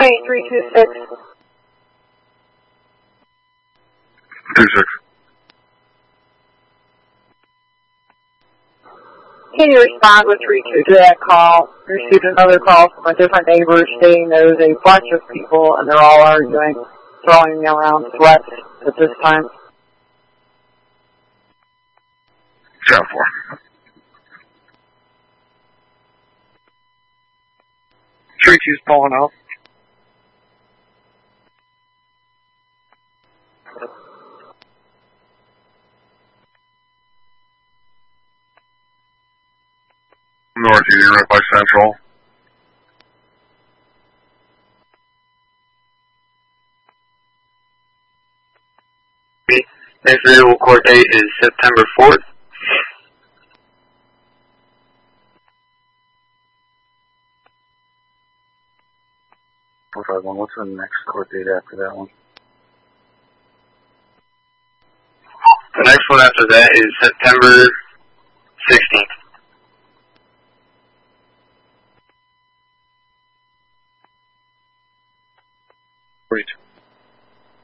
28326. 26. Can you respond with 32 to that call? Received another call from a different neighbor stating there was a bunch of people and they're all arguing, throwing around threats at this time. Shot 4. 32's pulling out. North, you're right by Central. Next renewal court date is September 4th. What's the next court date after that one? The next one after that is September 16th. 42.